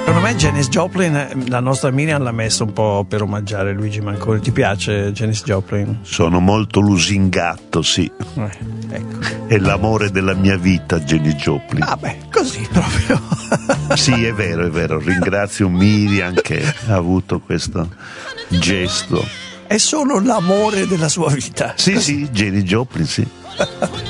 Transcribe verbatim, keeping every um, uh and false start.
Secondo me Janis Joplin, la nostra Miriam l'ha messa un po' per omaggiare Luigi Manconi. Ti piace Janis Joplin? Sono molto lusingatto, sì. Eh, ecco. È l'amore della mia vita, Janis Joplin. Ah beh, così proprio. Sì, è vero, è vero. Ringrazio Miriam che ha avuto questo gesto. È solo l'amore della sua vita. Sì, sì, Janis Joplin, sì.